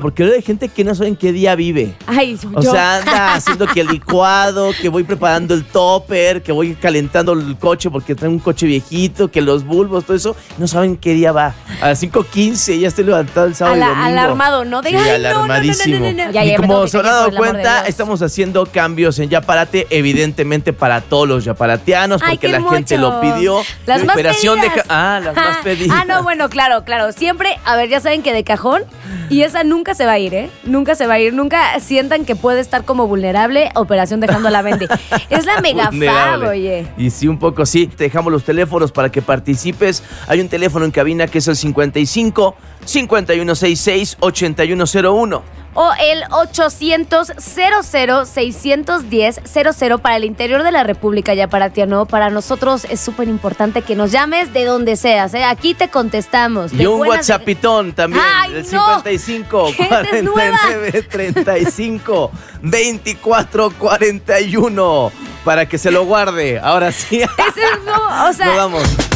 porque luego hay gente que no sabe en qué día vive. Ay, O sea, anda haciendo que el licuado, que voy preparando el topper, que voy calentando el coche porque trae un coche viejito, que los bulbos, todo eso. No saben qué día va. A las 5:15 ya estoy levantado el sábado y domingo. Alarmado, ¿no? Sí, alarmadísimo. Ya, y como se habrán dado por el amor de cuenta, Dios. estamos haciendo cambios en Yaparate, evidentemente para todos los yaparatianos, Ay, porque qué la gente hermoso. lo pidió. Las más pedidas. Las más pedidas. No, bueno, claro. Siempre, a ver, ya saben que de cajón, y esa nunca se va a ir, ¿eh? Nunca se va a ir. Nunca sientan que puede estar como vulnerable, Operación Dejando la Vende. Es la mega fab, Vulnerable. oye. Y sí, un poco sí. Te dejamos los teléfonos para que participes. Hay un teléfono en cabina que es el 55 5166 8101. O el 800-00-610-00 para el interior de la República Yaparatiano. Para nosotros es súper importante que nos llames de donde seas, ¿eh? Aquí te contestamos. Y un WhatsAppitón también, ¡Ay, el no! 55 ¡Esta es nueva! 49 35 24 41 para que se lo guarde. Ahora sí. Ese es, no, o sea, Nos vamos.